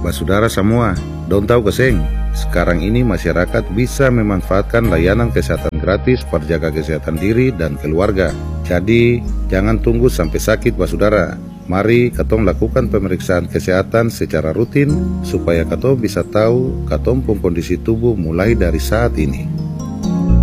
Saudara semua, dong tahu keseng, sekarang ini masyarakat bisa memanfaatkan layanan kesehatan gratis perjaga kesehatan diri dan keluarga. Jadi, jangan tunggu sampai sakit Saudara. Mari katong lakukan pemeriksaan kesehatan secara rutin supaya katong bisa tahu katong pun kondisi tubuh mulai dari saat ini.